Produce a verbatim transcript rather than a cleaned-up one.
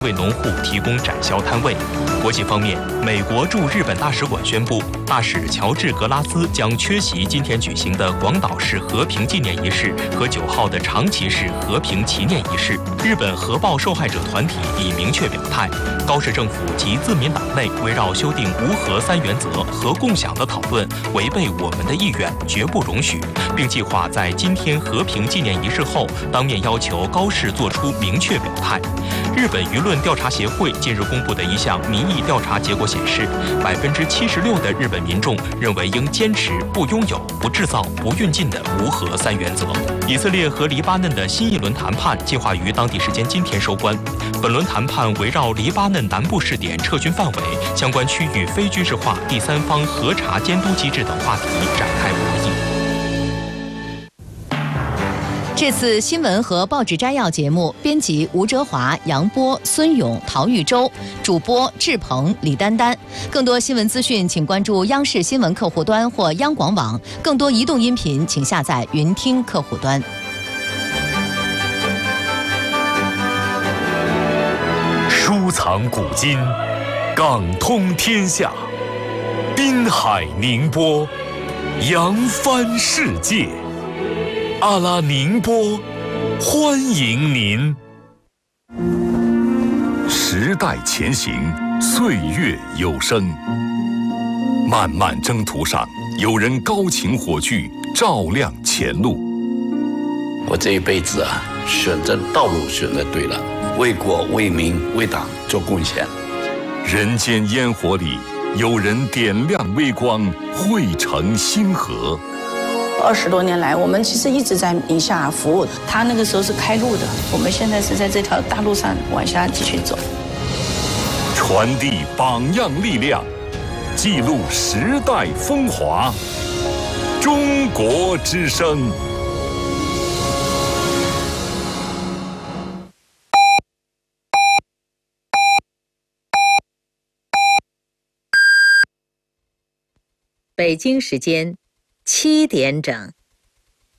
为农户提供展销摊位。国际方面，美国驻日本大使馆宣布，大使乔治·格拉斯将缺席今天举行的广岛市和平纪念仪式和九号的长崎市和平祈念仪式。日本核爆受害者团体已明确表态，高市政府及自民党内围绕修订无核三原则和共享的讨论违背我们的意愿，绝不容许，并计划在今天和平纪念仪式后当面要求高市做出明确表态。日本舆论调查协会近日公布的一项民意调查结果显示，百分之七十六的日本民众认为应坚持不拥有、不制造、不运进的无核三原则。以色列和黎巴嫩的新一轮谈判计划于当地时间今天收官。本轮谈判围绕黎巴嫩南部试点撤军范围、相关区域非军事化第三方核查监督机制等话题展开博弈。 这次新闻和报纸摘要节目，编辑吴哲华、杨波、孙勇、陶玉洲，主播志鹏、李丹丹。更多新闻资讯，请关注央视新闻客户端或央广网。更多移动音频，请下载云听客户端。 收藏古今，港通天下，滨海宁波，扬帆世界。阿拉宁波，欢迎您。时代前行，岁月有声。漫漫征途上，有人高擎火炬，照亮前路。 我这一辈子啊，选择道路选择对了，为国为民为党做贡献。 人间烟火里，有人点亮微光，汇成星河。 二十多年来，我们其实一直在宁夏服务。他那个时候是开路的，我们现在是在这条大路上往下继续走。 传递榜样力量，记录时代风华。中国之声。 北京时间七点整。